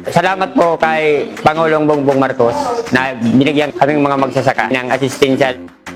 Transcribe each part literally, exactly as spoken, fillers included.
Salamat po kay Pangulong Bongbong Marcos na binigyan kaming mga magsasaka ng assistential.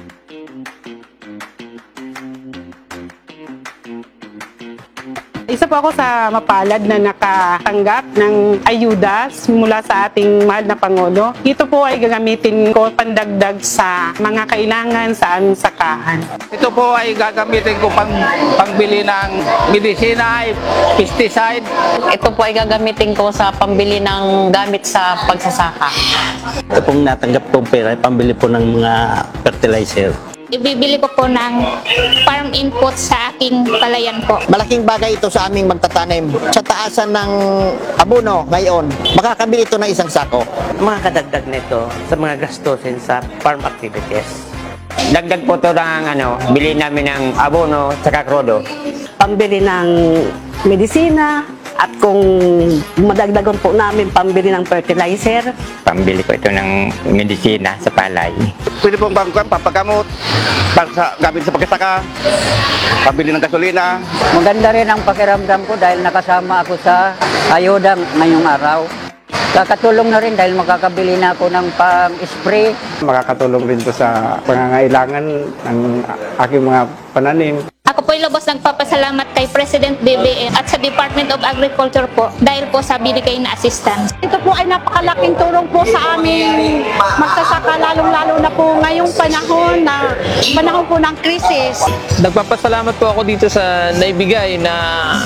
Isa po ako sa mapalad na nakatanggap ng ayuda mula sa ating mahal na Pangulo. Ito po ay gagamitin ko pandagdag sa mga kailangan sa aming sakahan. Ito po ay gagamitin ko pang pangbili ng medisina, pesticide. Ito po ay gagamitin ko sa pambili ng gamit sa pagsasaka. Ito pong natanggap kong pera, pambili po ng mga fertilizer. Ibibili ko po ng farm input sa aking palayan po. Malaking bagay ito sa aming magtatanim. Sa taasan ng abono ngayon, makakabili ito ng isang sako. Mga kadagdag nito sa mga gastusin sa farm activities. Dagdag po ito ng ano, bili namin ng abono at krodo. Pambili ng medisina at kung madagdagan po namin pambili ng fertilizer. Pambili ko ito ng medisina sa palay. Pwede pong bangkuan, papagamot, para sa, gamit sa pagkasaka, pambili ng gasolina. Maganda rin ang pakiramdam ko dahil nakasama ako sa ayuda ngayong araw. Kakatulong na rin dahil makakabili na ako ng pang-spray. Makakatulong rin to sa pangangailangan ng aking mga pananim. Ako po ay lubos nagpapasalamat kay President B B M at sa Department of Agriculture po dahil po sa binigay na assistance. Ito po ay napakalaking tulong po sa aming magsasaka, lalong-lalo na po ngayong panahon na panahon po ng krisis. Nagpapasalamat po ako dito sa naibigay na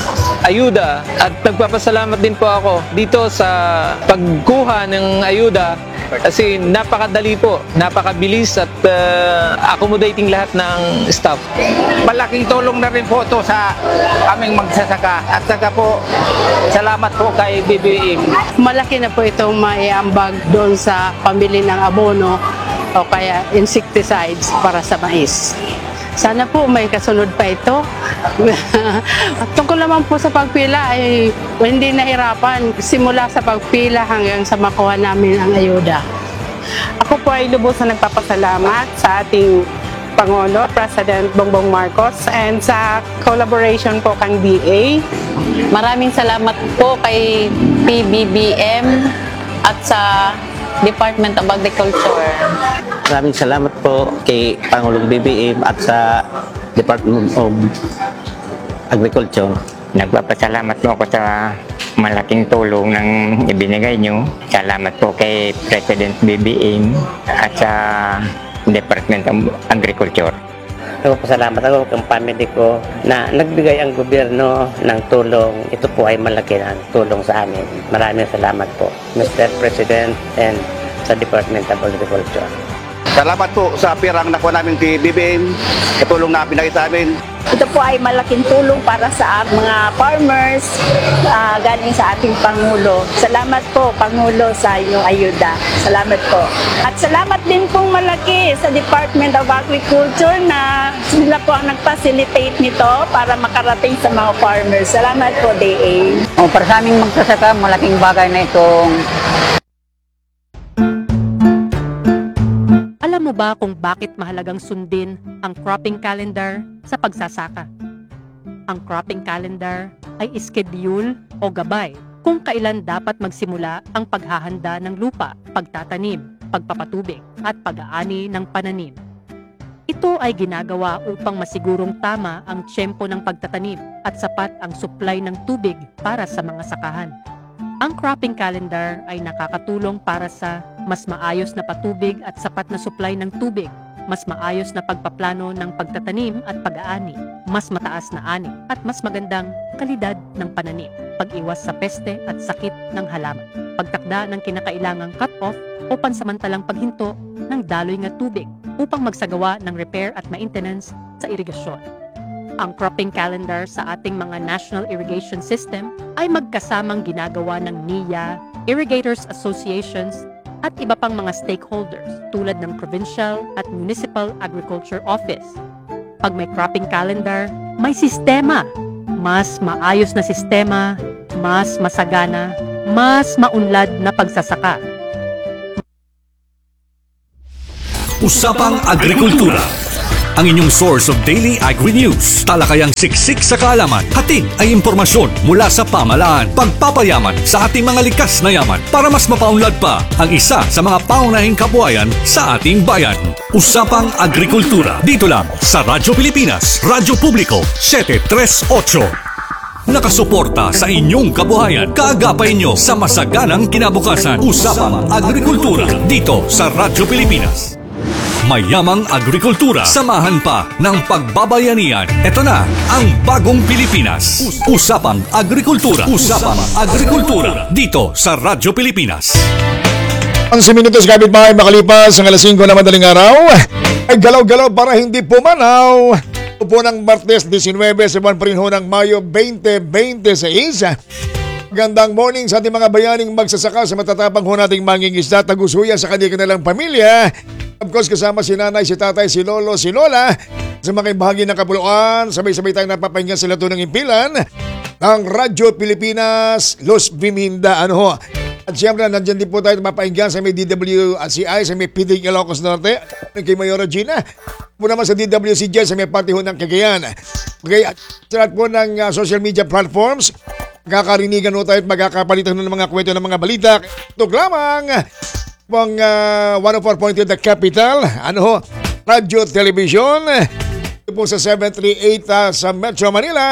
ayuda at nagpapasalamat din po ako dito sa pagkuha ng ayuda kasi napakadali po, napakabilis at uh, accommodating lahat ng staff. Malaking tulong na rin po ito sa aming magsasaka. At saka po, salamat po kay B B M. Malaki na po itong maiambag doon sa pambili ng abono o kaya insecticides para sa mais. Sana po may kasunod pa ito. Tungkol naman po sa pagpila ay hindi nahirapan simula sa pagpila hanggang sa makuha namin ang ayuda. Ako po ay lubos na nagpapasalamat sa ating Pangulo, President Bongbong Marcos, and sa collaboration po kang D A. Maraming salamat po kay P B B M at sa Department of Agriculture. Maraming salamat po kay Pangulong B B M at sa Department of Agriculture. Nagpapasalamat po ako sa malaking tulong ng ibinigay nyo. Salamat po kay President B B M at sa Department of Agriculture. Nagpapasalamat ako ng family ko na nagbigay ang gobyerno ng tulong. Ito po ay malaki na tulong sa amin. Maraming salamat po, Mister President and sa Department of Agriculture. Salamat po sa pirang nakuha namin kay B B M, katulong na binigay sa amin. Ito po ay malaking tulong para sa mga farmers uh, galing sa ating Pangulo. Salamat po, Pangulo, sa inyong ayuda. Salamat po. At salamat din pong malaki sa Department of Agriculture na sila po ang nag-facilitate nito para makarating sa mga farmers. Salamat po, D A. O, para sa aming magsasaka, malaking bagay na itong Alam mo ba kung bakit mahalagang sundin ang cropping calendar sa pagsasaka? Ang cropping calendar ay schedule o gabay kung kailan dapat magsimula ang paghahanda ng lupa, pagtatanim, pagpapatubig at pag-aani ng pananim. Ito ay ginagawa upang masigurong tama ang tiyempo ng pagtatanim at sapat ang supply ng tubig para sa mga sakahan. Ang cropping calendar ay nakakatulong para sa mas maayos na patubig at sapat na supply ng tubig, mas maayos na pagpaplano ng pagtatanim at pag-aani, mas mataas na ani at mas magandang kalidad ng pananim, pag-iwas sa peste at sakit ng halaman, pagtakda ng kinakailangang cut-off o pansamantalang paghinto ng daloy ng tubig upang magsagawa ng repair at maintenance sa irigasyon. Ang cropping calendar sa ating mga National Irrigation System ay magkasamang ginagawa ng N I A, Irrigators Associations at iba pang mga stakeholders tulad ng Provincial at Municipal Agriculture Office. Pag may cropping calendar, may sistema. Mas maayos na sistema, mas masagana, mas maunlad na pagsasaka. Usapang Agrikultura. ang inyong source of daily agri-news. Talakayang siksik sa kaalaman, hatid ay impormasyon mula sa pamahalaan. Pagpapayaman sa ating mga likas na yaman para mas mapaunlad pa ang isa sa mga paunahing kabuhayan sa ating bayan. Usapang Agrikultura, dito lang sa Radyo Pilipinas, Radyo Publiko seven three eight. Nakasuporta sa inyong kabuhayan, kaagapay nyo sa masaganang kinabukasan. Usapang Agrikultura, dito sa Radyo Pilipinas. Mayamang agrikultura, samahan pa ng pagbabayanihan. Ito na ang bagong Pilipinas. Usapang Agrikultura, Usapang Agrikultura, dito sa Radyo Pilipinas. Ang minutos kapit bahay makalipas ang alas singko na madaling araw ay galaw-galaw para hindi pumanaw. Po ng Martes nineteen sa buwan pa rin ho ng Mayo twenty twenty-six. Gandang morning sa ating mga bayaning magsasaka sa matatapang ho nating mangingisda, tagusuya sa kanilang pamilya. Of course, kasama si nanay, si tatay, si lolo, si lola. Sa mga bahagi ng kapuluan, sabay-sabay tayong napapahinga sila ito ng impilan ng Radyo Pilipinas, Los Biminda. Ano ho? At siyempre, nandyan din po tayo mapahinga sa may D W C I, sa may P D Ilocos Norte, kay Mayora Gina. Po naman sa D W C J sa may patihon ng Cagayan. Okay, at sa lahat po ng uh, social media platforms, magkakarinigan po tayo at magkakapalitan ng mga kwento ng mga balita. Ito lamang pong uh, one oh four point two The Capital, ano ho, Radio Television. Ito po sa seven thirty-eight uh, sa Metro Manila.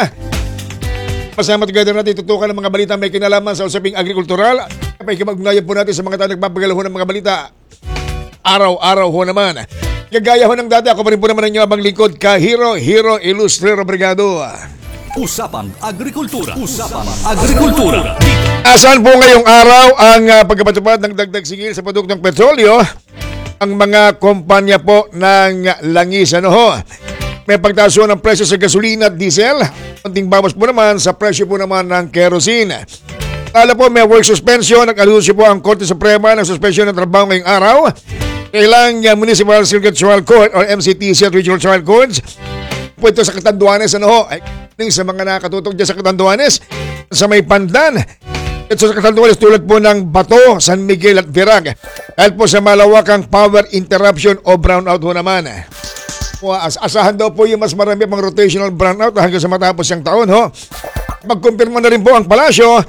Pasama together natin tutukan ng mga balita may kinalaman sa usaping agrikultural. Pakikipag-ugnayan po natin sa mga tayo nagpapagalaho ng mga balita. Araw-araw ho naman. Kagaya ho ng dati, ako pa rin po naman ang inyong abang lingkod, Kahiro, Hiro, Ilustre, Obrigado. Usapang Agrikultura, Usapang Agrikultura. Asan po ngayong araw ang uh, pagkapatupad ng dagdag singil sa produktong petrolyo? Ang mga kumpanya po ng langis, ano ho? May pagtaas ng presyo sa gasolina at diesel. Konting bawas po naman sa presyo po naman ng kerosene. Kala po may work suspension. Nag-alusyo po ang Korte Suprema ng suspension ng trabaho ngayong araw. Kailang uh, Municipal Circuit Trial Court or M C T C at Regional Trial Courts. Po ito sa Catanduanes, ano ho? Ay, sa mga nakatutok dyan sa Catanduanes, sa may Pandan. Ito sa Catanduanes tulad po ng Bato, San Miguel at Virag. Dahil po sa malawakang power interruption o brownout ho naman. As asahan daw po yung mas marami pang rotational brownout hanggang sa matapos yung taon ho. Magkumpirma na rin po ang palasyo.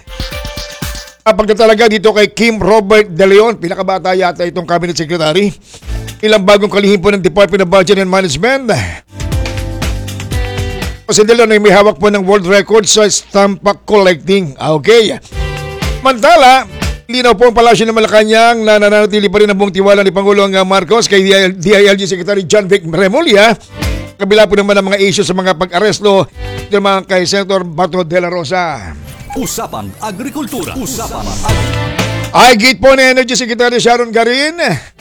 Pagkatalaga dito kay Kim Robert De Leon, pinakabata yata itong Cabinet Secretary. Ilang bagong kalihim po ng Department of Budget and Management. Si De Leon ay may hawak po ng world record sa stamp collecting. Okay. Mantala, linaw po ang palasyo ng Malacanang na nananatili pa rin ang buong tiwala ni Pangulong Marcos kay D I L G Secretary John Vic Remulla. Kabila po naman ang mga issue sa mga pag-aresto ng mga kay Senator Bato de la Rosa. Usapang Agrikultura, Usapang Agrikultura. Ay gate po ni Energy Secretary Sharon Garin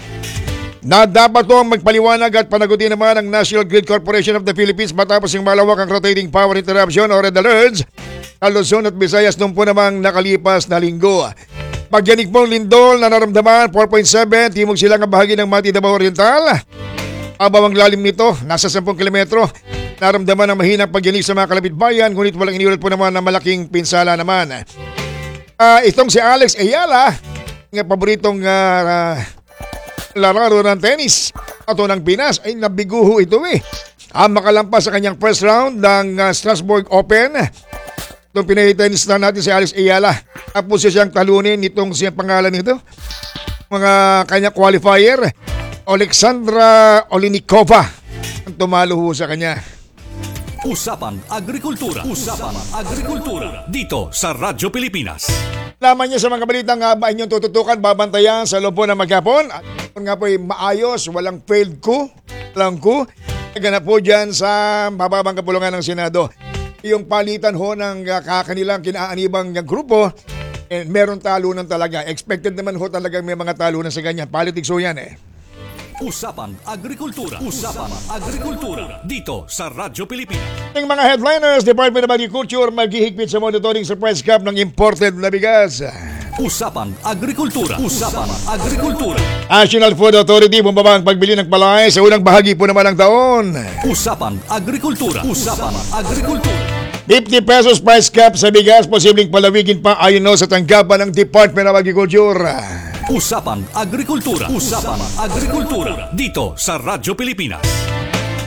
na dapat po magpaliwanag at panagutin naman ang National Grid Corporation of the Philippines matapos yung malawakang rotating power interruption o red alerts sa Luzon at Visayas nung po namang nakalipas na linggo. Pagyanig pong lindol na naramdaman four point seven timog silang ang bahagi ng Mati Davao Oriental. Abang ang lalim nito, nasa ten kilometro. Naramdaman ang mahinang pagyanig sa mga kalapitbayan, ngunit walang iniulat po naman na malaking pinsala naman. Uh, itong si Alex Ayala, ng paboritong uh, uh, lararo ng tennis ato ng Pinas, ay nabiguho ito eh. Ang makalampas sa kanyang first round ng uh, Strasbourg Open. Itong pinay-tennis na natin si Alex Ayala. Tapos siya siyang talunin nitong siyang pangalan nito. Mga kanyang qualifier, Alexandra Olinikova ang tumalo ho sa kanya. Usapang Agrikultura, Usapang Agrikultura, dito sa Radyo Pilipinas. Laman niya sa mga balitang uh, ba inyong tututukan, babantayan sa loob po ng maghapon. At nga po ay maayos, walang failed coup, walang coup. Ganap po dyan sa mababang kapulungan ng Senado. Yung palitan ho ng uh, kanilang kinaanibang uh, grupo, eh, meron talunan talaga. Expected naman ho talaga may mga talunan sa ganyan. Politics ho yan eh. Usapang Agrikultura, Usapang Agrikultura, dito sa Radyo Pilipinas. Ang mga headliners, Department of Agriculture maghihigpit sa monitoring sa price cap ng imported na bigas. Usapang Agrikultura, Usapang Agrikultura. National Food Authority bumaba ang pagbili ng palay sa unang bahagi po naman ng taon. Usapang Agrikultura, Usapang Agrikultura. fifty pesos price cap sa bigas, posibleng palawigin pa ayon sa tanggapan ng Department of Agriculture. Usapang Agrikultura, Usapang Agrikultura, dito sa Radyo Pilipinas.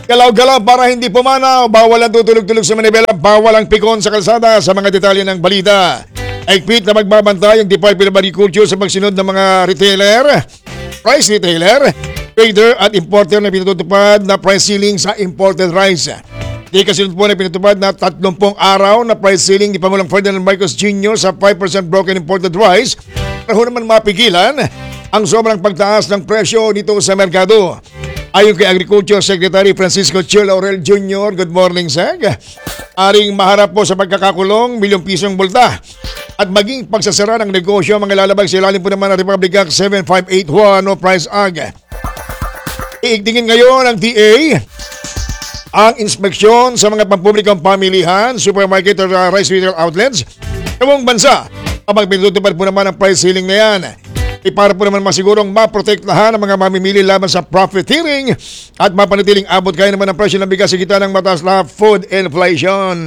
Galaw-galaw para hindi pumanaw, bawal ang tutulog-tulog sa manibela, bawal ang pikon sa kalsada sa mga detalye ng balita. Higpit na magbabantay ang Department of Agriculture sa pagsunod ng mga retailer, price retailer, trader at importer na pinatutupad na price ceiling sa imported rice. Di kasunod po na pinatupad na tatlumpung araw na price ceiling ni Pangulong Ferdinand Marcos Junior sa five percent broken imported rice para ho naman mapigilan ang sobrang pagtaas ng presyo nito sa merkado. Ayon kay Agriculture Secretary Francisco Chio Laurel Junior, good morning, Seg. Aring maharap po sa pagkakakulong, milyong pisong multa at maging pagsasara ng negosyo mga lalabag sa ilalim po naman ng Republic Act seven five eight one o Price Act. Iigtingin ngayon ng D A ang inspeksyon sa mga pampublikong pamilihan, supermarket or uh, rice retail outlets sa buong bansa kapag pinutupad po naman ang price ceiling na yan. E para po naman masigurong maprotektahan ang mga mamimili laban sa profiteering at mapanatiling abot kaya naman ang presyo ng bigas sa gitna ng mataas na food inflation.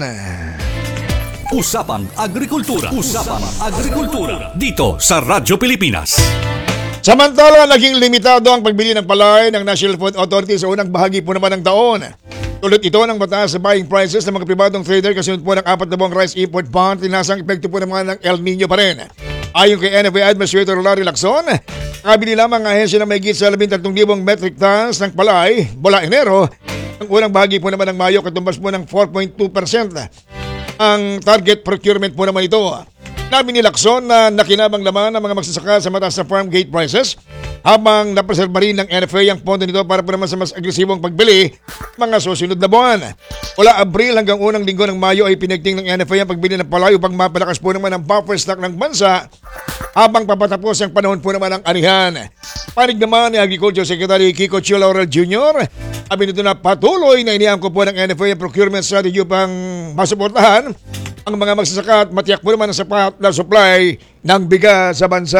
Usapang Agrikultura. Usapang Agrikultura. Dito sa Radyo Pilipinas. Samantala, naging limitado ang pagbili ng palay ng National Food Authority sa unang bahagi po naman ng taon. Tulad ito ng mataas sa buying prices ng mga pribadong trader kasunod po ng apat na buwang rice import ban, tinasang epekto po naman ng El Nino pa rin. Ayon kay N F A Administrator Larry Lacson, nakabili lamang ang ahensya na may higit sa labing tatlong libong metric tons ng palay mula Enero. Ang unang bahagi po naman ng Mayo, katumbas po ng four point two percent. Ang target procurement po naman ito. Nabi ni Lacson na nakinabang naman ang mga magsasaka sa mataas na farm gate prices habang napreserba rin ng N F A ang pondo nito para po naman sa mas agresibong pagbili mga susunod na buwan. Mula Abril hanggang unang linggo ng Mayo ay pinagting ng N F A ang pagbili ng palay upang mapalakas po naman ang buffer stock ng bansa habang papatapos ang panahon po naman ng anihan. Panig naman ni Agriculture Secretary Kiko Chio Laurel Junior, sabi nito na patuloy na iniangko po ng N F A ang procurement strategy upang masuportahan ang mga magsasaka at matiyak po naman ang sapat na supply ng bigas sa bansa.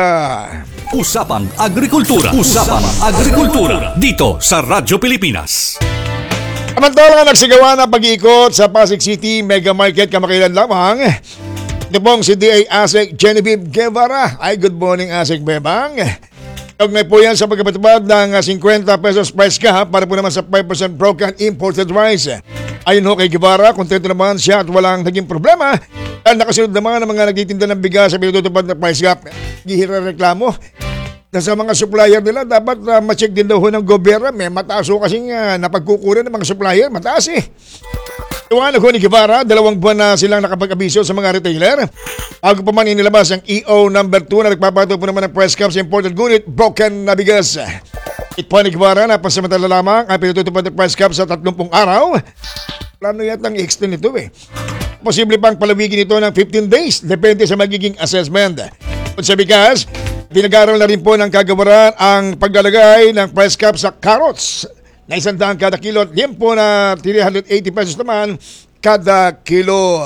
Usapang Agrikultura. Usapang Agrikultura. Dito sa Radyo Pilipinas. Samantala nga nagsigawa ng pag-iikot sa Pasig City Mega Market kamakailan lamang. Ito pong si D A ASEC Genevieve Guevara. Ay, good morning ASEC Bebang. Tugnay po yan sa pagkapatupad ng fifty pesos price cap para po naman sa five percent broken imported rice. Ayon ho kay Guevara, kontento naman siya at walang naging problema dahil nakasunod naman ang mga nagtitinda ng bigas sa pinutupad ng price cap. Gihira reklamo na sa mga supplier nila dapat uh, ma-check din daw ho ng gobyerno. May mataas ho kasing uh, napagkukunan ng mga supplier. Mataas eh. Tuwanag ho ni Guevara, dalawang buwan na silang nakapag-abiso sa mga retailer. Bago pa man inilabas ang E O number two na nagpapato po naman ng price cap sa imported gunit, broken na bigas. Ito ni Guevara na pasamantala lamang ang pinutupad ng price cap sa tatlumpung araw. Plano yata ang i-extend ito eh. Posible pang palawigin ito ng fifteen days, depende sa magiging assessment. Kung sa bigas, pinag-aaral na rin po ng kagawaran ang paglalagay ng price cap sa carrots na isang daang kada kilo at limpo na three hundred eighty pesos naman kada kilo.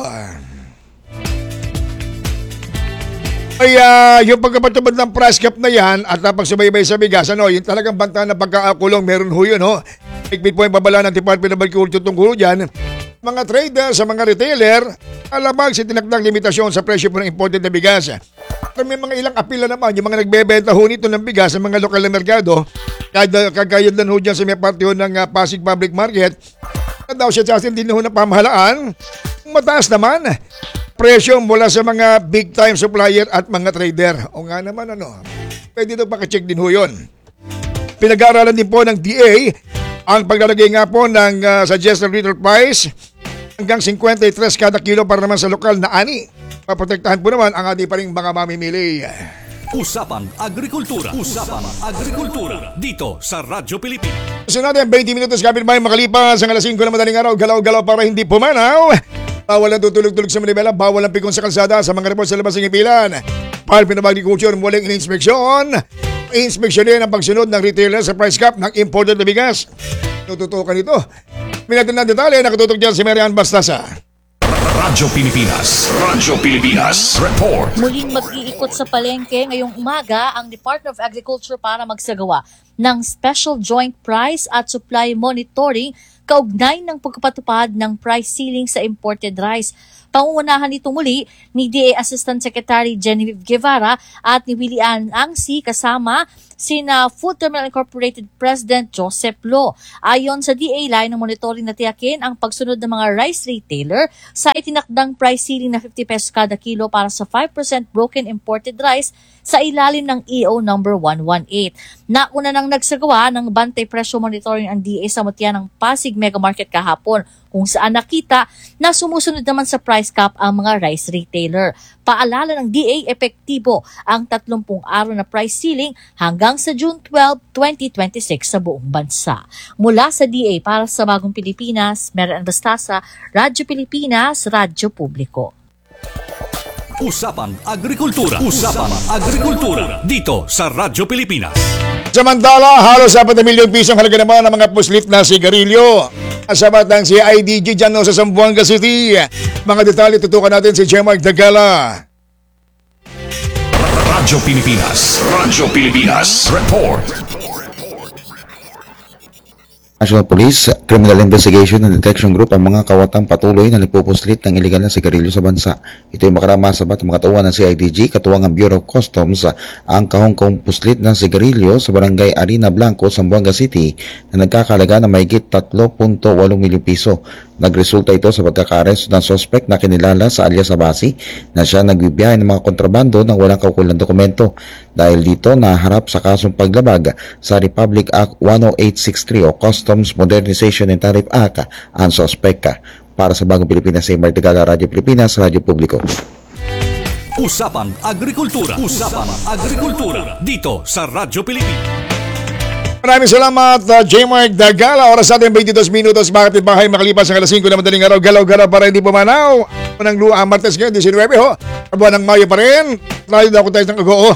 Ay, uh, yung pagkapatubad ng price cap na yan at napagsubaybay sa bigas, ano, yung talagang banta na pagkakakulong, meron ho yun, no? Higpit po yung babala ng Department of Agriculture tungkol dyan. Mga trader sa mga retailer, alamang si tinakdang limitasyon sa presyo po ng imported na bigas. At may mga ilang apila naman, yung mga nagbebenta ho nito ng bigas sa mga lokal na merkado, kagayad lang ho dyan sa may parte ho ng uh, Pasig Public Market, na daw siya sa atin din ho na pamahalaan, mataas naman presyo mula sa mga big time supplier at mga trader. O nga naman ano, pwede daw pakacheck din ho yun. Pinag-aaralan din po ng D A ang paglalagay nga po ng uh, suggested retail price hanggang fifty-three kada kilo para naman sa lokal na ani. Paprotektahan po naman ang ating pa ring mga mamimili. Usapang Agrikultura. Usapang Agrikultura. Dito sa Radyo Pilipinas. Kasi natin, twenty minutos kapit may makalipas ang alas five na madaling araw. Galaw-galaw para hindi pumanaw. Bawal ang tutulog-tulog sa manibela. Bawal ang pikon sa kalsada sa mga report sa labas ng ipilan. Department of Agriculture muling in-inspeksyon. I-inspeksyonin ang pagsunod ng retailer sa price cap ng imported na bigas. Tututukan ito. Minatan ng detalye, nakatutok dyan si Marian Bastasa. Radyo Pilipinas. Radyo Pilipinas. Report. Muling mag-iikot sa palengke ngayong umaga ang Department of Agriculture para magsagawa ng Special Joint Price at Supply Monitoring kaugnay ng pagpapatupad ng price ceiling sa imported rice. Pangungunahan nito muli ni D A Assistant Secretary Genevieve Guevara at ni Willie-Ann Angsi kasama sina Food Terminal Incorporated President Joseph Lo. Ayon sa D A, line ng monitoring na tiyakin ang pagsunod ng mga rice retailer sa itinakdang price ceiling na fifty pesos kada kilo para sa five percent broken imported rice sa ilalim ng E O number one eighteen. Nauna nang nagsagawa ng bantay presyo monitoring ang D A sa mutya ng Pasig Mega Market kahapon, kung saan nakita na sumusunod naman sa price cap ang mga rice retailer. Paalala ng D A, epektibo ang tatlong araw na price ceiling hanggang sa June twelfth, twenty twenty-six sa buong bansa. Mula sa D A para sa Bagong Pilipinas, Mary Ann Bastasa, Radyo Pilipinas, Radyo Publiko. Usapang Agrikultura. Usapang Agrikultura. Dito sa Radyo Pilipinas. Samantala, halos apat na milyong pisong halaga naman ng mga puslit na sigarilyo. Sabat ng C I D G dyan no, sa Zamboanga City. Mga detalye tutukan natin si J-Mark Dagala. Radyo Pilipinas. Radyo Pilipinas. Report. National Police, Criminal Investigation and Detection Group ang mga kawatang patuloy na nagpupuslit ng iligal na sigarilyo sa bansa. Ito ay makarama sabat ng mga tauhan ng C I D G, katuwang ang Bureau of Customs, ang kahongkong puslit ng sigarilyo sa barangay Arena Blanco, Zamboanga City na nagkakalaga ng mahigit three point eight milyong piso. Nagresulta ito sa pagkaka-arresto ng suspect na kinilala sa alias Abasi na siya nagbibiyahe ng mga kontrabando ng walang kaukulang dokumento. Dahil dito, naharap sa kasong paglabag sa Republic Act one oh eight sixty-three o Customs Modernization and Tariff Act ang suspect. Para sa Bagong Pilipinas, sa J-Mark Dagala, Radyo Pilipinas, Radyo Publiko. Usapang Agrikultura. Usapang Agrikultura. Dito sa Radyo Pilipinas. Maraming salamat, uh, J-Mark Dagala. Oras natin twenty-two minutos. Bakit bahay makalipas ang alas five na madaling araw. Galaw-galaw para hindi pumanaw. Unang luha, Martes ngayon, nineteen ho. Buwan ng Mayo pa rin. Tayo daw ko tayo ng Agoo.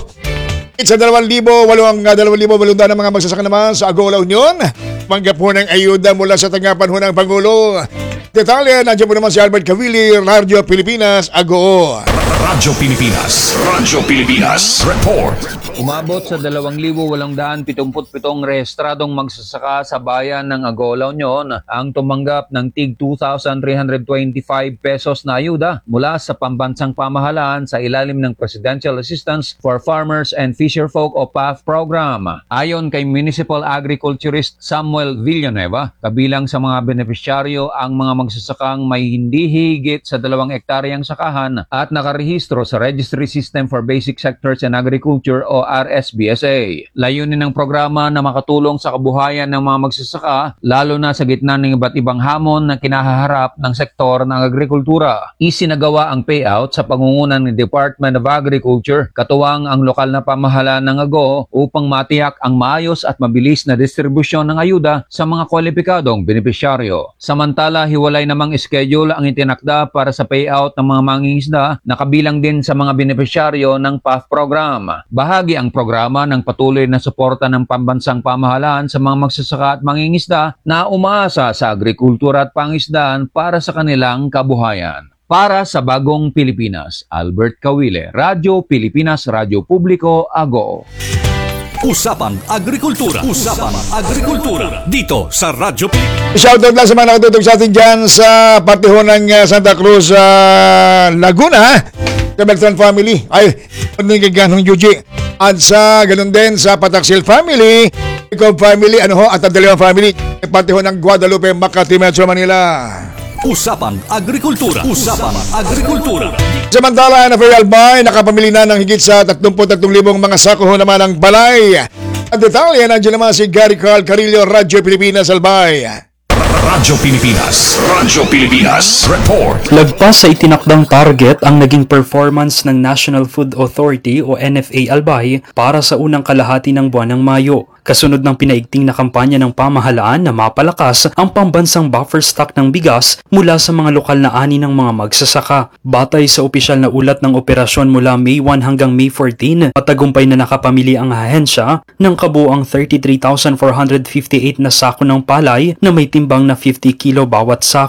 Sa dalawang libo, walong dalawang libo, walundaan ng mga magsasaka naman sa Agoo La Union. Manggap po ng ayuda mula sa tanggapan ho ng Pangulo. Detalye, nandiyan po naman si Albert Cavili, Radyo Pilipinas, Agoo. Radyo Pilipinas. Radyo Pilipinas. Report. Umabot sa dalawang libo walong daan pitongput pitong rehistradong magsasaka sa bayan ng Agoo La Union ang tumanggap ng tig two thousand three hundred twenty-five pesos na ayuda mula sa pambansang pamahalaan sa ilalim ng Presidential Assistance for Farmers and Fisherfolk o P A F program. Ayon kay Municipal Agriculturist Samuel Villanueva, kabilang sa mga benepisyaryo ang mga magsasakang may hindi higit sa dalawang ektaryang sakahan at nakarehistro sa Registry System for Basic Sectors and Agriculture o R S B S A. Layunin ng programa na makatulong sa kabuhayan ng mga magsasaka, lalo na sa gitna ng iba't ibang hamon na kinahaharap ng sektor ng agrikultura. Isinagawa ang payout sa pangunguna ng Department of Agriculture, katuwang ang lokal na pamahalaan ng Agoo upang matiyak ang maayos at mabilis na distribusyon ng ayuda sa mga kwalipikadong benepisyaryo. Samantala, hiwalay namang schedule ang itinakda para sa payout ng mga mangingisda na kabilang din sa mga benepisyaryo ng P A F program. Bahagi ang programa ng patuloy na suporta ng pambansang pamahalaan sa mga magsasaka at mangingisda na umaasa sa agrikultura at pangisdaan para sa kanilang kabuhayan. Para sa Bagong Pilipinas, Albert Cawile, Radyo Pilipinas, Radyo Publiko, Agoo. Usapang Agrikultura. Usapang Agrikultura. Dito sa Radyo Pilipinas. Shoutout lang sa mga nakatutog sa atin dyan sa partiho ng uh, Santa Cruz, uh, Laguna. Sa Beltran family. Ay, panigaganong Yuji. At sa ganun din sa Pataksil family, Ikaw family, ano ho, at ang dalawang family, partiho ng Guadalupe, Makati, Metro Manila. Usapang Agrikultura. Usapang Agrikultura. Samantala, na Ferry Albay, nakapamili na ng higit sa thirty-three thousand mga sako ho naman ng balay. At detalye, nandiyan naman si Gary Carl Carillo, Radyo Pilipinas, Albay. Radyo Pilipinas. Radyo Pilipinas. Report. Lagpas sa itinakdang target ang naging performance ng National Food Authority o N F A Albay para sa unang kalahati ng buwan ng Mayo. Kasunod ng pinaigting na kampanya ng pamahalaan na mapalakas ang pambansang buffer stock ng bigas mula sa mga lokal na ani ng mga magsasaka. Batay sa opisyal na ulat ng operasyon mula May one hanggang May fourteen, matagumpay na nakapamili ang ahensya ng kabuang thirty-three thousand four hundred fifty-eight na sako ng palay na may timbang na fifty kilo bawat sako.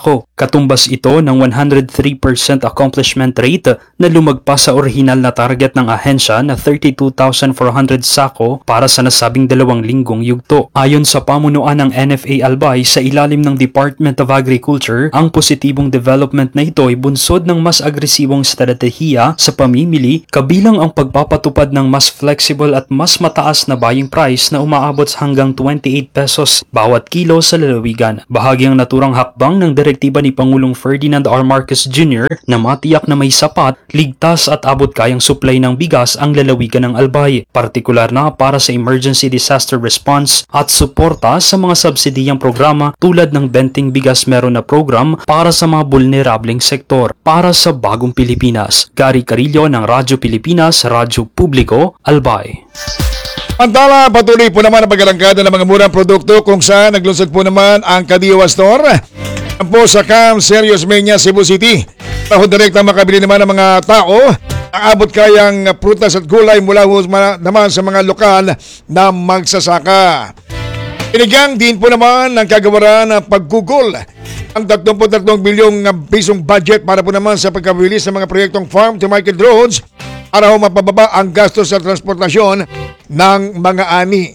Katumbas ito ng one hundred three percent accomplishment rate na lumagpas sa orihinal na target ng ahensya na thirty-two thousand four hundred sako para sa nasabing dalawang linggong yugto. Ayon sa pamunuan ng N F A Albay sa ilalim ng Department of Agriculture, ang positibong development na ito ay bunsod ng mas agresibong estratehiya sa pamimili kabilang ang pagpapatupad ng mas flexible at mas mataas na buying price na umaabot hanggang twenty-eight pesos bawat kilo sa lalawigan. Bahagyang naturang hakbang ng direktiba ni Pangulong Ferdinand R. Marcos Junior na matiyak na may sapat, ligtas at abot-kayang supply ng bigas ang lalawigan ng Albay, partikular na para sa emergency disaster response at suporta sa mga subsidiyang programa tulad ng Benting Bigas Meron na program para sa mga vulnerableng sektor. Para sa Bagong Pilipinas, Gary Carillo ng Radyo Pilipinas, Radyo Publiko, Albay. Antala, patuloy po naman ang pagkalangkada ng mga murang produkto kung saan naglunsad po naman ang Kadiwa Store po sa Cam Serious Mania, Cebu City. Para direkta makabili naman ng mga tao ang abot kayang prutas at gulay mula naman sa mga lokal na magsasaka. Inigang din po naman ng kagawaran ng paggugol ang thirty-three bilyong pisong budget para po naman sa pagkabilis ng mga proyektong farm to market roads para ho mapababa ang gastos sa transportasyon ng mga ani.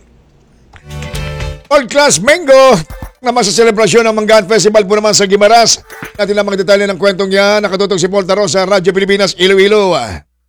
World Class Mango naman sa selebrasyon ng Manggaan Festival po naman sa Guimaras. Natin ang mga detalye ng kwentong yan. Nakatutok si Paul Taro sa Radyo Pilipinas, Iloilo.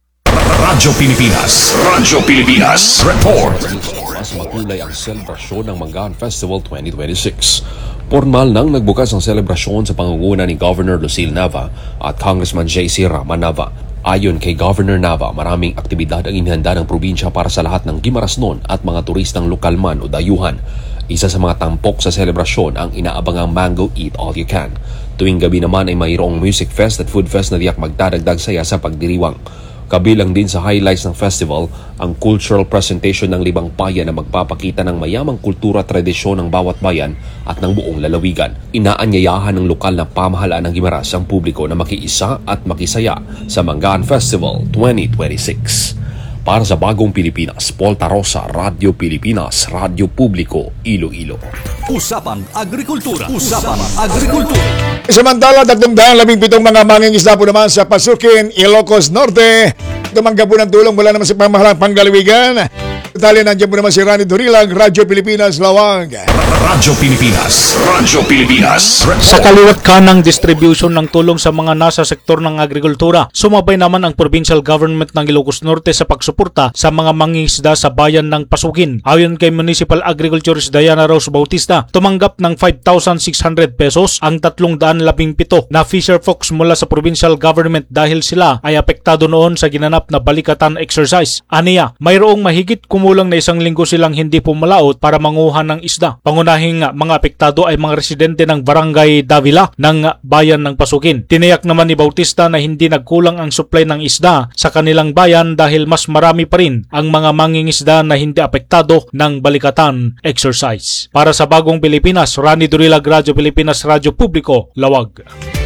Radyo Pilipinas, Radyo Pilipinas, Report. Mas makulay ang selebrasyon ng Manggaan Festival twenty twenty-six. Formal nang nagbukas ang selebrasyon sa pangunguna ni Governor Lucille Nava at Congressman J C Rama Nava. Ayon kay Governor Nava, maraming aktibidad ang inihanda ng probinsya para sa lahat ng Guimaras-non at mga turistang lokal man o dayuhan. Isa sa mga tampok sa selebrasyon ang inaabangang Mango Eat All You Can. Tuwing gabi naman ay mayroong music fest at food fest na diyak magdadagdag saya sa pagdiriwang. Kabilang din sa highlights ng festival ang cultural presentation ng libang bayan na magpapakita ng mayamang kultura at tradisyon ng bawat bayan at ng buong lalawigan. Inaanyayahan ng lokal na pamahalaan ng Guimaras ang publiko na makiisa at makisaya sa Manggaan Festival twenty twenty-six. Para sa Bagong Pilipinas, Paul Tarosa, Radyo Pilipinas, Radyo Publiko, Iloilo. Usapang Agrikultura. Usapang Agrikultura. Samantala, tatandaan labing pitong mga mangingisda po naman sa Pasukin, Ilocos Norte. Tumanggap po ng tulong mula naman sa pamahalang Panglalawigan. Detalye, nandiyan po naman si Rani Durilang, Radyo Pilipinas, Lawag. Radyo Pilipinas, Radyo Pilipinas. Sa kaliwat kanang distribution ng tulong sa mga nasa sektor ng agrikultura, sumabay naman ang provincial government ng Ilocos Norte sa pagsuporta sa mga mangingisda sa bayan ng Pasukin. Ayon kay Municipal Agriculturist Diana Rose Bautista, tumanggap ng five thousand six hundred pesos ang tatlong daan labing pito na fisher folks mula sa provincial government dahil sila ay apektado noon sa ginanap na balikatan exercise. Aniya, mayroong mahigit kumulang na isang linggo silang hindi pumalaot para manguha ng isda. Pangunahing mga apektado ay mga residente ng Barangay Davila ng bayan ng Pasukin. Tiniyak naman ni Bautista na hindi nagkulang ang supply ng isda sa kanilang bayan dahil mas marami pa rin ang mga mangingisda na hindi apektado ng balikatan exercise. Para sa Bagong Pilipinas, Rani Durilag, Radyo Pilipinas, Radyo Publiko, Lawag.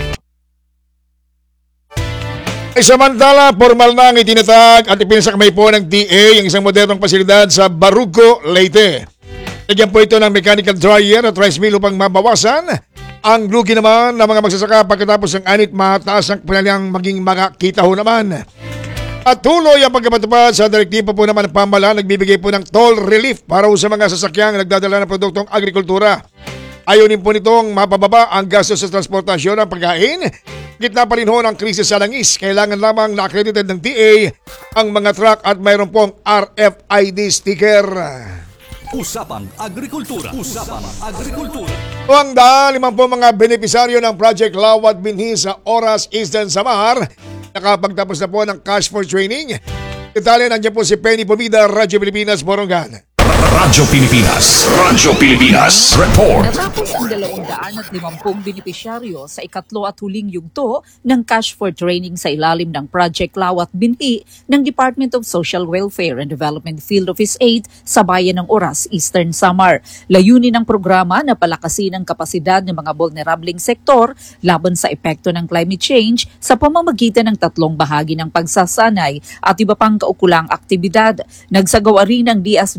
Ay samantala, formal na ang itinatag at ipinasakmay po ng D A ang isang modernong pasilidad sa Barugo, Leyte. Nagyan po ito ng mechanical dryer at rice mill upang mabawasan ang lugi naman ng mga magsasaka pagkatapos ng anit mataas ang pinalang maging makakita ho naman. At tuloy ang pagkapatupad sa direktiba po naman ng pamahalaan, nagbibigay po ng toll relief para sa mga sasakyang nagdadala ng produktong agrikultura. Ayonin po nitong mapababa ang gastos sa transportasyon ng pagkain. Gitna pa rin ho ng krisis sa langis, kailangan lamang na-accredited ng D A ang mga truck at mayroon pong R F I D sticker. Usapang Agrikultura. Usapang Agrikultura. O ang daan, limang po mga benepisaryo ng Project Lawat Binhi sa Oras Eastern Samar nakapagtapos na po ng cash for training. Detalye, nandiyan po si Penny Pomida, Radyo Pilipinas, Borongan. Radyo Pilipinas, Radyo Pilipinas, Report. Natapos ang dalawang daan at limampung benepisyaryo sa ikatlo at huling yugto ng Cash for Training sa ilalim ng Project Lawat Binhi ng Department of Social Welfare and Development Field Office eight sa bayan ng Oras, Eastern Samar. Layunin ng programa na palakasin ang kapasidad ng mga vulnerableng sektor laban sa epekto ng climate change sa pamamagitan ng tatlong bahagi ng pagsasanay at iba pang kaukulang aktibidad. Nagsagawa rin ng D S W D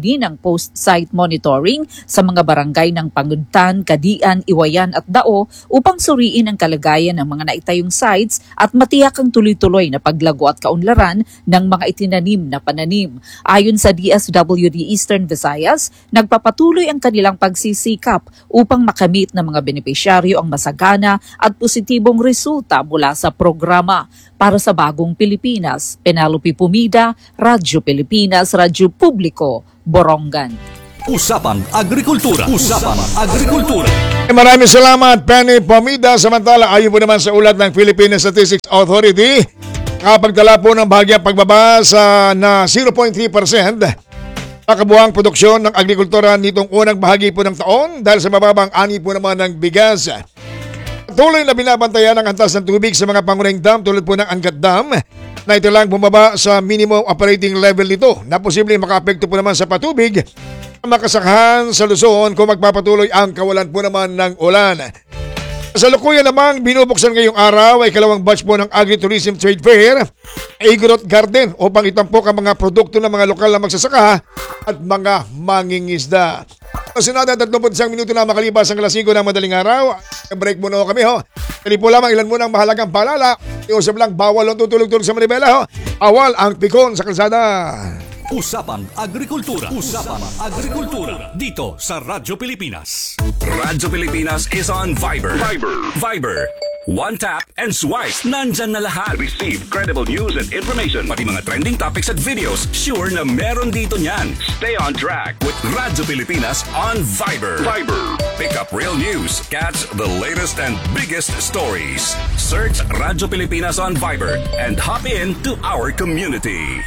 din ang post-site monitoring sa mga barangay ng Panguntan, Kadian, Iwayan at Dao upang suriin ang kalagayan ng mga naitayong sites at matiyak ang tuloy-tuloy na paglago at kaunlaran ng mga itinanim na pananim. Ayon sa D S W D Eastern Visayas, nagpapatuloy ang kanilang pagsisikap upang makamit ng mga benepisyaryo ang masagana at positibong resulta mula sa programa. Para sa Bagong Pilipinas, Penelope Pumida, Radyo Pilipinas, Radyo Publiko, Borongan. Usapang Agrikultura. Usapang Agrikultura. Maraming salamat, Penny Pomida. Samantala, ayon po naman sa ulat ng Philippine Statistics Authority, kapagdala po ng bahagyang pagbaba sa na zero point three percent nakabuhang produksyon ng agrikultura nitong unang bahagi po ng taon dahil sa mababang ani po naman ng bigas. Tuloy na binabantayan ang antas ng tubig sa mga pangunahing dam tulad po ng Angat Dam na ito lang bumaba sa minimum operating level nito na posibleng makaapekto po naman sa patubig makasakahan sa Luzon kung magpapatuloy ang kawalan po naman ng ulan. Sa lukuyan namang binubuksan ngayong araw ay kalawang batch po ng Agri-Tourism Trade Fair, Igorot Garden upang itampok ang mga produkto ng mga lokal na magsasaka at mga mangingisda. Sinada tatlong isang minuto na makalipas ang alas singko ng madaling araw. Break muna ho kami ho. Dali po lamang ilan muna ang mahalagang paalala. Iusap lang bawal ang tutulog-tulog sa Manibela ho. Awal ang pikon sa kalsada. Usapang Agrikultura. Usapang Agrikultura. Dito sa Radyo Pilipinas. Radyo Pilipinas is on Viber. Viber. Viber. One tap and swipe. Nandyan na lahat. Receive credible news and information. Pati mga trending topics at videos. Sure na meron dito niyan. Stay on track with Radyo Pilipinas on Viber. Viber. Pick up real news. Catch the latest and biggest stories. Search Radyo Pilipinas on Viber and hop in to our community.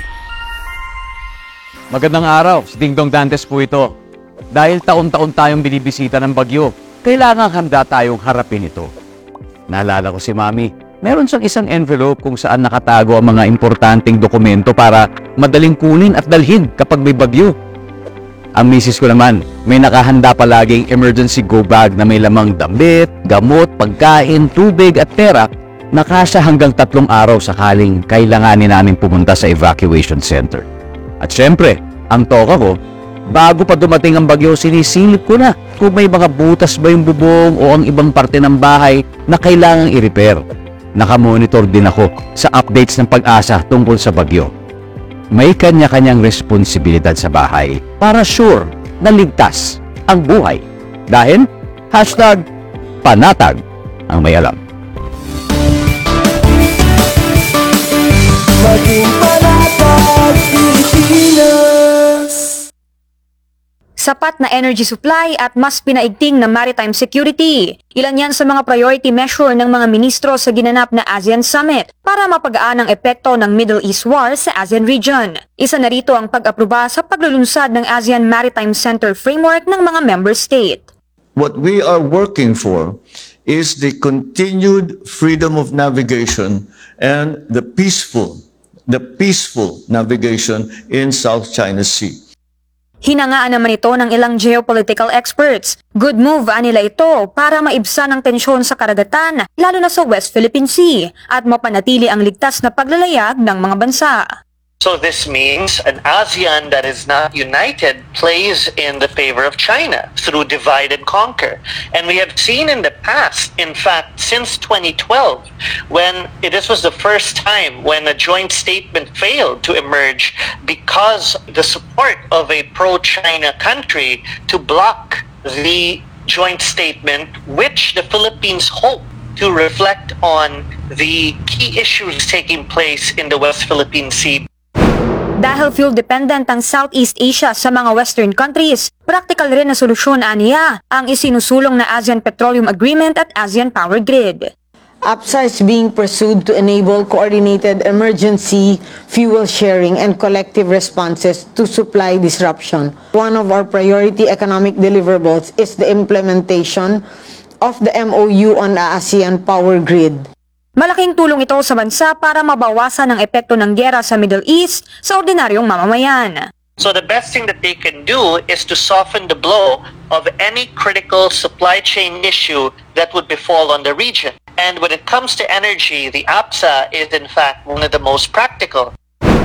Magandang araw, si Dingdong Dantes po ito. Dahil taon-taon tayong binibisita ng bagyo, kailangan handa tayong harapin ito. Naalala ko si Mami, meron siyang isang envelope kung saan nakatago ang mga importanteng dokumento para madaling kunin at dalhin kapag may bagyo. Ang misis ko naman, may nakahanda palaging emergency go bag na may lamang damit, gamot, pagkain, tubig at pera na kasya hanggang tatlong araw sakaling kailanganin namin pumunta sa evacuation center. At syempre, ang toka ko, bago pa dumating ang bagyo, sinisilip ko na kung may mga butas ba yung bubong o ang ibang parte ng bahay na kailangang i-repair. Nakamonitor din ako sa updates ng Pag-asa tungkol sa bagyo. May kanya-kanyang responsibilidad sa bahay para sure na ligtas ang buhay. Dahil, hashtag panatag ang may alam. Maging panatag Pilipinas. Sapat na energy supply at mas pinaigting na maritime security. Ilan yan sa mga priority measure ng mga ministro sa ginanap na ASEAN Summit para mapagaan ang epekto ng Middle East War sa ASEAN region. Isa na rito ang pag-aproba sa paglulunsad ng ASEAN Maritime Center Framework ng mga member state. What we are working for is the continued freedom of navigation and the peaceful, the peaceful navigation in South China Sea. Hinangaan naman ito ng ilang geopolitical experts. Good move anila ito para maibsan ang tensyon sa karagatan, lalo na sa West Philippine Sea, at mapanatili ang ligtas na paglalayag ng mga bansa. So this means an ASEAN that is not united plays in the favor of China through divide and conquer. And we have seen in the past, in fact, since twenty twelve, when it, this was the first time when a joint statement failed to emerge because the support of a pro-China country to block the joint statement, which the Philippines hope to reflect on the key issues taking place in the West Philippine Sea. Dahil fuel-dependent ang Southeast Asia sa mga Western countries, practical rin na solusyon aniya ang isinusulong na ASEAN Petroleum Agreement at ASEAN Power Grid. A P S A is being pursued to enable coordinated emergency fuel sharing and collective responses to supply disruption. One of our priority economic deliverables is the implementation of the M O U on the ASEAN Power Grid. Malaking tulong ito sa bansa para mabawasan ang epekto ng giyera sa Middle East sa ordinaryong mamamayan. So the best thing that they can do is to soften the blow of any critical supply chain issue that would befall on the region. And when it comes to energy, the A P S A is in fact one of the most practical.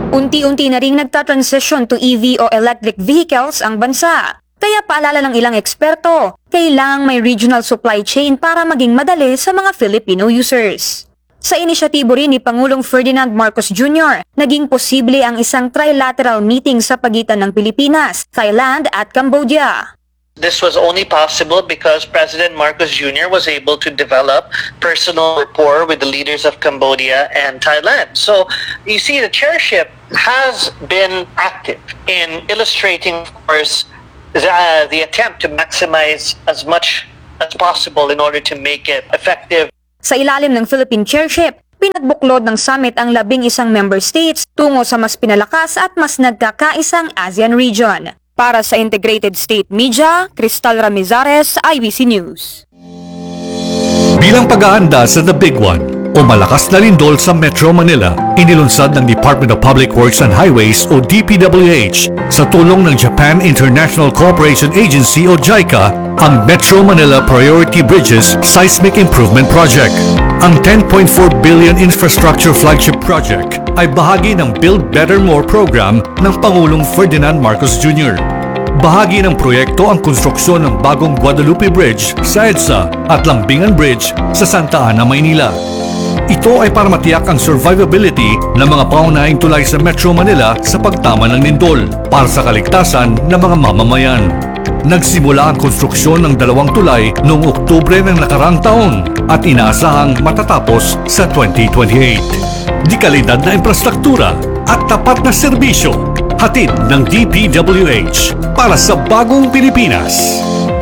Unti-unti na ring nagta-transition to E V o electric vehicles ang bansa. Kaya paalala ng ilang eksperto, kailangang may regional supply chain para maging madali sa mga Filipino users. Sa inisyatibo rin ni Pangulong Ferdinand Marcos Junior, naging posible ang isang trilateral meeting sa pagitan ng Pilipinas, Thailand at Cambodia. This was only possible because President Marcos Junior was able to develop personal rapport with the leaders of Cambodia and Thailand. So you see, the chairship has been active in illustrating, of course, the, uh, the attempt to maximize as much as possible in order to make it effective. Sa ilalim ng Philippine chairship, pinagbuklod ng summit ang labing isang member states tungo sa mas pinalakas at mas nagkakaisang ASEAN region. Para sa Integrated State Media, Cristal Ramizares, I B C News. Bilang pag-aanda sa The Big One o malakas na lindol sa Metro Manila, inilunsad ng Department of Public Works and Highways o D P W H sa tulong ng Japan International Cooperation Agency o JICA ang Metro Manila Priority Bridges Seismic Improvement Project. Ang ten point four billion infrastructure flagship project ay bahagi ng Build Better More program ng Pangulong Ferdinand Marcos Junior Bahagi ng proyekto ang konstruksyon ng bagong Guadalupe Bridge sa EDSA at Lambingan Bridge sa Santa Ana, Maynila. Ito ay para matiyak ang survivability ng mga paunahing tulay sa Metro Manila sa pagtama ng lindol para sa kaligtasan ng mga mamamayan. Nagsimula ang konstruksyon ng dalawang tulay noong Oktubre ng nakarang taon at inaasahang matatapos sa twenty twenty-eight. Di kalidad na infrastruktura at tapat na serbisyo, hatid ng D P W H para sa bagong Pilipinas.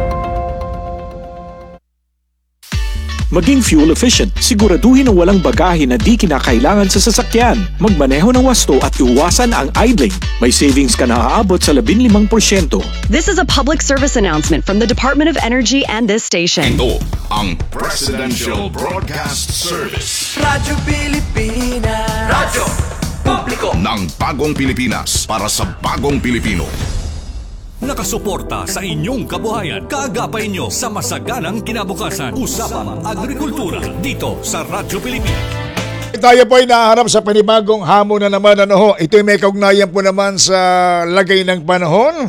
Maging fuel efficient, siguraduhin na walang bagahe na di kinakailangan sa sasakyan. Magmaneho ng wasto at iwasan ang idling. May savings ka na aabot sa labinlimang porsyento. This is a public service announcement from the Department of Energy and this station. Ito ang Presidential Broadcast Service. Radyo Pilipinas. Radyo Publiko ng bagong Pilipinas para sa bagong Pilipino. Nakasuporta sa inyong kabuhayan. Kaagapay nyo sa masaganang kinabukasan. Usapang Agrikultura dito sa Radyo Pilipinas. Tayo po ay naharap sa panibagong hamon na naman. Ano ho? Ito'y may kaugnayan po naman sa lagay ng panahon.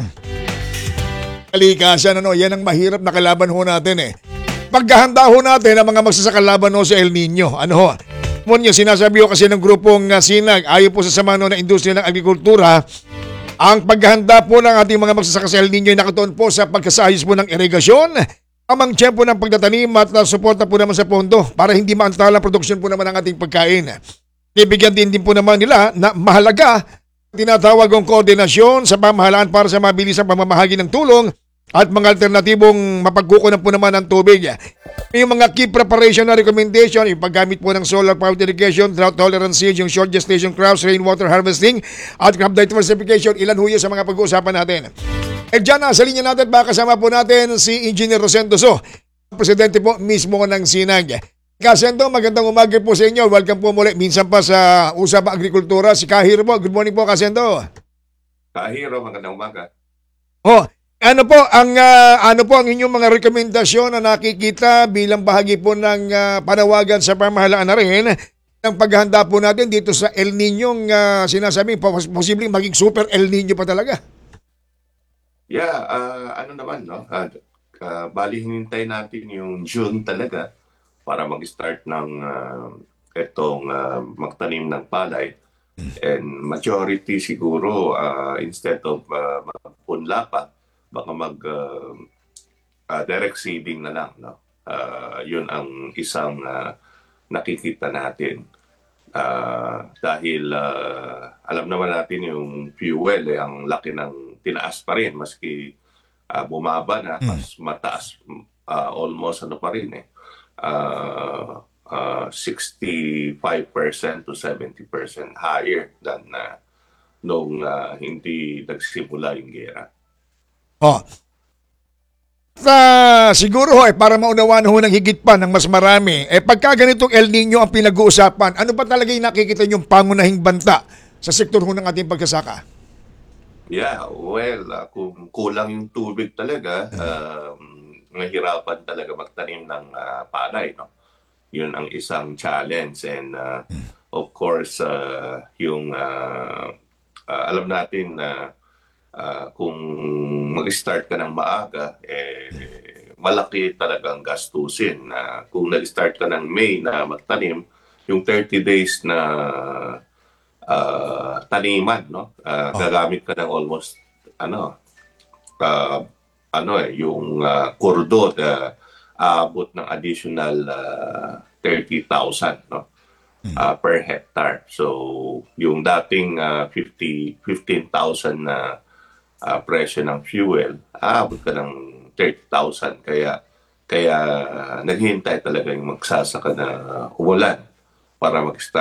Kalikasan, ano? Yan ang mahirap na kalaban ho natin eh. Paghahanda ho natin ang mga magsasakalaban ho sa El Nino. Ano ho? Munyo, sinasabi ho kasi ng grupong uh, Sinag, ayon po sa samano ng industriya ng agrikultura, ang paghahanda po ng ating mga magsasaka sa El Nino ay nakatuon po sa pagkasayos po ng irigasyon, amang tiyempo ng pagtatanim at uh, suporta po naman sa pondo para hindi maantala ang produksyon po naman ng ating pagkain. Ibigyan din din po naman nila na mahalaga tinatawag ang koordinasyon sa pamahalaan para sa mabilisang pamamahagi ng tulong at mga alternatibong mapagkukunan po naman ng tubig. Yung mga key preparation na recommendation, yung paggamit po ng solar powered irrigation, drought tolerance seeds, yung short gestation crops, rainwater harvesting, at crop diversification, ilan huyo sa mga pag-uusapan natin. E dyan na, sa linya natin, baka kasama po natin si Engineer Rosendo So, presidente po mismo ng Sinag. Kasendo, magandang umaga po sa inyo. Welcome po muli. Minsan pa sa Usapang Agrikultura, si Kahiro po. Good morning po, Kasendo. Kahiro, magandang umaga. Oh, ano po ang uh, ano po ang inyong mga rekomendasyon na nakikita bilang bahagi po ng uh, panawagan sa pamahalaan na rin ng paghahanda po natin dito sa El Niñong uh, sinasabing posibleng maging super El Niño pa talaga? Yeah, uh, ano naman, no? Uh, uh, bali hinintay natin yung June talaga para mag-start ng uh, itong uh, magtanim ng palay. And majority siguro, uh, instead of uh, magpunla pa, baka mag uh, uh, direct seeding na lang, no? Uh, yun ang isang uh, nakikita natin. Uh, dahil uh, alam naman natin yung fuel, eh, ang laki ng tinaas pa rin, maski uh, bumaba na, mas mataas, uh, almost ano pa rin eh. Uh, uh, sixty-five percent to seventy percent higher than uh, nung uh, hindi nagsimula yung gera. Oh. Uh, siguro ho, eh, para maunawaan ho ng higit pa ng mas marami, eh pagka ganitong El Nino ang pinag-uusapan, ano ba talaga yung nakikita yung pangunahing banta sa sektor ho ng ating pagkasaka? Yeah, well, uh, kung kulang yung tubig talaga, um, mahirapan talaga magtanim ng uh, palay, no? Yun ang isang challenge, and uh, of course, uh, yung uh, ah, alam natin na ah, kung mag-start ka ng maaga, eh, malaki talagang gastusin. Na kung nag-start ka ng May na magtanim, yung thirty days na ah, taniman, no? Ah, gagamit ka ng almost ano, ah, ano eh, yung uh, kurdo na aabot ng additional uh, thirty thousand, no? Uh, per hectare. So, yung dating uh, fifteen thousand na uh, presyo ng fuel, aabot ka ng thirty thousand. Kaya, kaya uh, naghihintay talaga yung magsasaka na umulan para mag-start